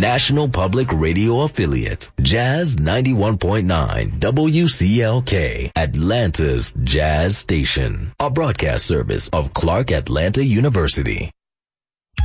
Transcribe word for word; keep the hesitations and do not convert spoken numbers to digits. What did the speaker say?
national public radio affiliate, Jazz ninety-one point nine W C L K, Atlanta's Jazz Station, a broadcast service of Clark Atlanta University.